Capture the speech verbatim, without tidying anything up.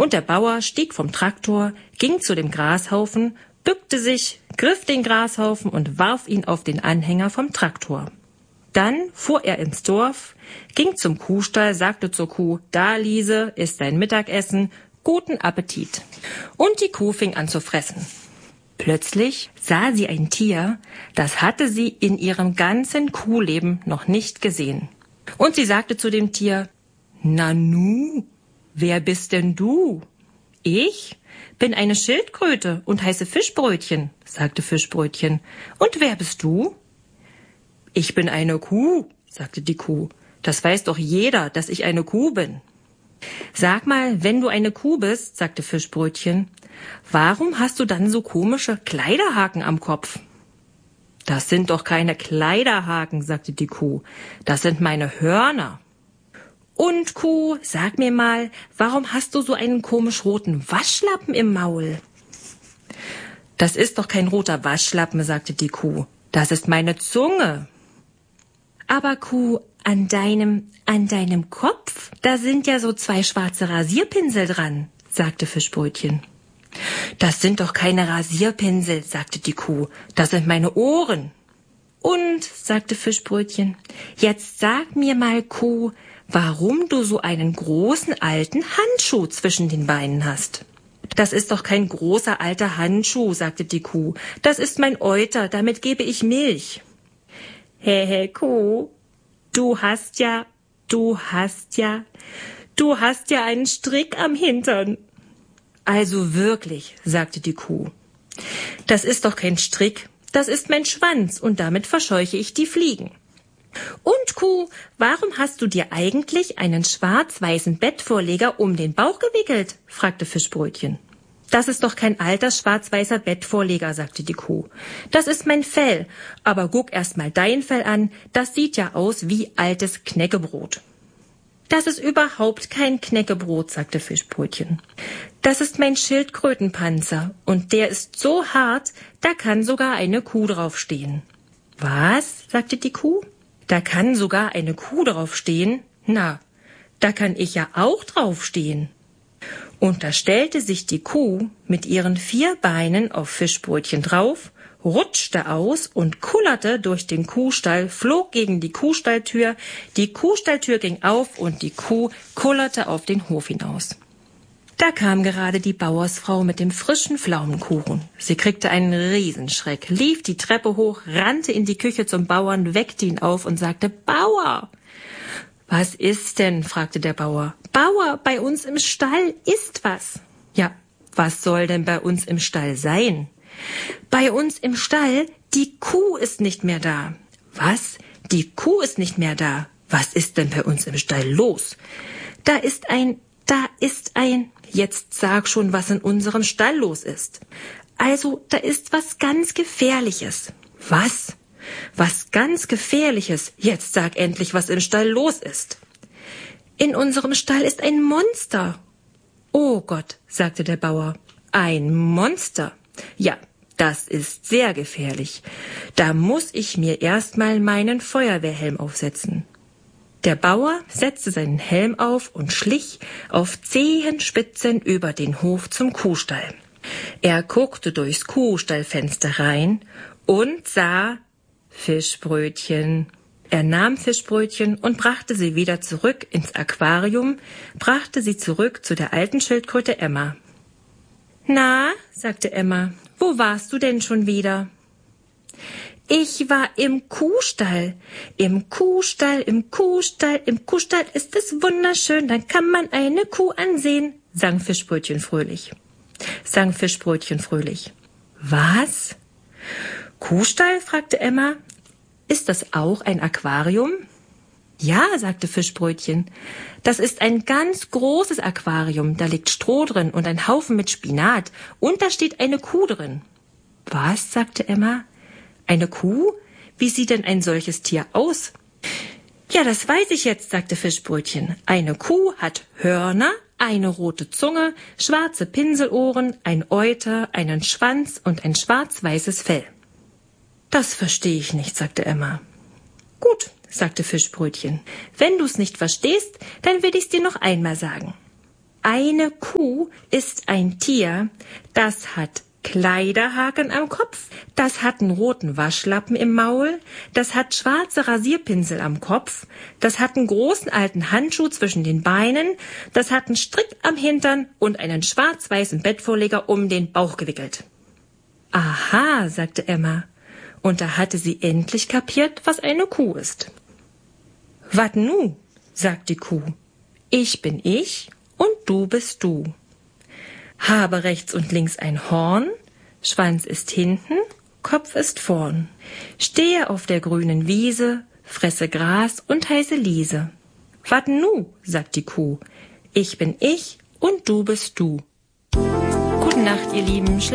Und der Bauer stieg vom Traktor, ging zu dem Grashaufen, bückte sich, griff den Grashaufen und warf ihn auf den Anhänger vom Traktor. Dann fuhr er ins Dorf, ging zum Kuhstall, sagte zur Kuh, da, Liese, ist dein Mittagessen, guten Appetit. Und die Kuh fing an zu fressen. Plötzlich sah sie ein Tier, das hatte sie in ihrem ganzen Kuhleben noch nicht gesehen. Und sie sagte zu dem Tier, Nanu, wer bist denn du? Ich bin eine Schildkröte und heiße Fischbrötchen, sagte Fischbrötchen. Und wer bist du? Ich bin eine Kuh, sagte die Kuh. Das weiß doch jeder, dass ich eine Kuh bin. Sag mal, wenn du eine Kuh bist, sagte Fischbrötchen, warum hast du dann so komische Kleiderhaken am Kopf? Das sind doch keine Kleiderhaken, sagte die Kuh. Das sind meine Hörner. Und Kuh, sag mir mal, warum hast du so einen komisch roten Waschlappen im Maul? Das ist doch kein roter Waschlappen, sagte die Kuh. Das ist meine Zunge. Aber Kuh, an deinem, an deinem Kopf, da sind ja so zwei schwarze Rasierpinsel dran, sagte Fischbrötchen. Das sind doch keine Rasierpinsel, sagte die Kuh. Das sind meine Ohren. Und, sagte Fischbrötchen, jetzt sag mir mal, Kuh, warum du so einen großen alten Handschuh zwischen den Beinen hast. Das ist doch kein großer alter Handschuh, sagte die Kuh. Das ist mein Euter, damit gebe ich Milch. Hä, hä, Kuh, du hast ja, du hast ja, du hast ja einen Strick am Hintern. Also wirklich, sagte die Kuh. Das ist doch kein Strick, das ist mein Schwanz und damit verscheuche ich die Fliegen. Und Kuh, warum hast du dir eigentlich einen schwarz-weißen Bettvorleger um den Bauch gewickelt? Fragte Fischbrötchen. Das ist doch kein alter schwarz-weißer Bettvorleger, sagte die Kuh. Das ist mein Fell, aber guck erst mal dein Fell an, das sieht ja aus wie altes Knäckebrot. Das ist überhaupt kein Knäckebrot, sagte Fischbrötchen. Das ist mein Schildkrötenpanzer und der ist so hart, da kann sogar eine Kuh draufstehen. Was? Sagte die Kuh. Da kann sogar eine Kuh draufstehen? Na, da kann ich ja auch draufstehen. Und da stellte sich die Kuh mit ihren vier Beinen auf Fischbrötchen drauf, rutschte aus und kullerte durch den Kuhstall, flog gegen die Kuhstalltür, die Kuhstalltür ging auf und die Kuh kullerte auf den Hof hinaus. Da kam gerade die Bauersfrau mit dem frischen Pflaumenkuchen. Sie kriegte einen Riesenschreck, lief die Treppe hoch, rannte in die Küche zum Bauern, weckte ihn auf und sagte, Bauer! Was ist denn? Fragte der Bauer. Bauer, bei uns im Stall ist was. Ja, was soll denn bei uns im Stall sein? Bei uns im Stall, die Kuh ist nicht mehr da. Was? Die Kuh ist nicht mehr da. Was ist denn bei uns im Stall los? Da ist ein, da ist ein, jetzt sag schon, was in unserem Stall los ist. Also, da ist was ganz Gefährliches. Was? Was ganz Gefährliches. Jetzt sag endlich, was im Stall los ist. In unserem Stall ist ein Monster. Oh Gott, sagte der Bauer. Ein Monster. Ja, das ist sehr gefährlich. Da muss ich mir erstmal meinen Feuerwehrhelm aufsetzen. Der Bauer setzte seinen Helm auf und schlich auf Zehenspitzen über den Hof zum Kuhstall. Er guckte durchs Kuhstallfenster rein und sah Fischbrötchen. Er nahm Fischbrötchen und brachte sie wieder zurück ins Aquarium, brachte sie zurück zu der alten Schildkröte Emma. Na, sagte Emma, wo warst du denn schon wieder? Ich war im Kuhstall. Im Kuhstall, im Kuhstall, im Kuhstall ist es wunderschön, dann kann man eine Kuh ansehen, sang Fischbrötchen fröhlich. Sang Fischbrötchen fröhlich. Was? Kuhstall? Fragte Emma. Ist das auch ein Aquarium? Ja, sagte Fischbrötchen. Das ist ein ganz großes Aquarium. Da liegt Stroh drin und ein Haufen mit Spinat. Und da steht eine Kuh drin. Was? Sagte Emma. Eine Kuh? Wie sieht denn ein solches Tier aus? Ja, das weiß ich jetzt, sagte Fischbrötchen. Eine Kuh hat Hörner, eine rote Zunge, schwarze Pinselohren, ein Euter, einen Schwanz und ein schwarz-weißes Fell. Das verstehe ich nicht, sagte Emma. Gut, sagte Fischbrötchen. Wenn du's nicht verstehst, dann will ich's dir noch einmal sagen. Eine Kuh ist ein Tier, das hat Kleiderhaken am Kopf, das hat einen roten Waschlappen im Maul, das hat schwarze Rasierpinsel am Kopf, das hat einen großen alten Handschuh zwischen den Beinen, das hat einen Strick am Hintern und einen schwarz-weißen Bettvorleger um den Bauch gewickelt. Aha, sagte Emma, und da hatte sie endlich kapiert, was eine Kuh ist. Wat nu, sagt die Kuh, ich bin ich und du bist du. Habe rechts und links ein Horn, Schwanz ist hinten, Kopf ist vorn. Stehe auf der grünen Wiese, fresse Gras und heiße Liese. Wat nu, sagt die Kuh, ich bin ich und du bist du. Gute Nacht, ihr Lieben.